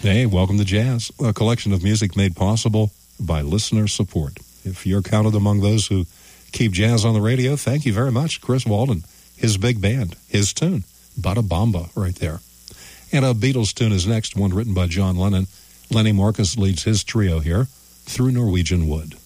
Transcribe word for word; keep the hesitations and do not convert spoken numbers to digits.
Hey, welcome to Jazz, a collection of music made possible by listener support. If you're counted among those who keep jazz on the radio, thank you very much. Chris Walden, his big band, his tune, Bada Bamba, right there. And a Beatles tune is next, one written by John Lennon. Lenny Marcus leads his trio here, Through Norwegian Wood.